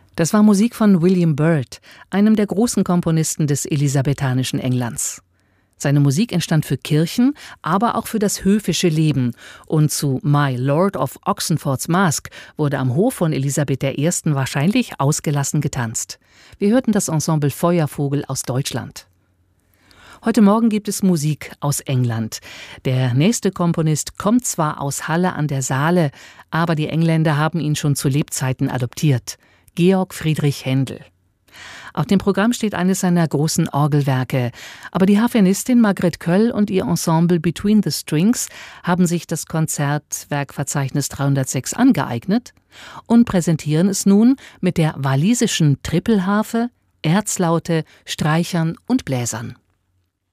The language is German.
Das war Musik von William Byrd, einem der großen Komponisten des elisabethanischen Englands. Seine Musik entstand für Kirchen, aber auch für das höfische Leben. Und zu My Lord of Oxenford's Mask wurde am Hof von Elisabeth I. wahrscheinlich ausgelassen getanzt. Wir hörten das Ensemble Feuervogel aus Deutschland. Heute Morgen gibt es Musik aus England. Der nächste Komponist kommt zwar aus Halle an der Saale, aber die Engländer haben ihn schon zu Lebzeiten adoptiert. Georg Friedrich Händel. Auf dem Programm steht eines seiner großen Orgelwerke, aber die Harfenistin Margrethe Köll und ihr Ensemble Between the Strings haben sich das Konzertwerkverzeichnis 306 angeeignet und präsentieren es nun mit der walisischen Trippelharfe, Erzlaute, Streichern und Bläsern.